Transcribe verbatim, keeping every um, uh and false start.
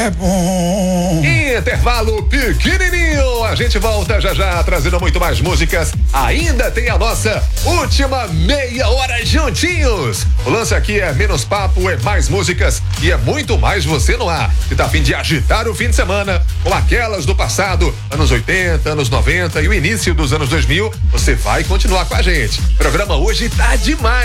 É bom. Intervalo pequenininho. A gente volta já já trazendo muito mais músicas. Ainda tem a nossa última meia hora juntinhos. O lance aqui é menos papo, é mais músicas e é muito mais você no ar. Que tá a fim de agitar o fim de semana com aquelas do passado, anos oitenta, anos noventa e o início dos anos dois mil. Você vai continuar com a gente. O programa hoje tá demais.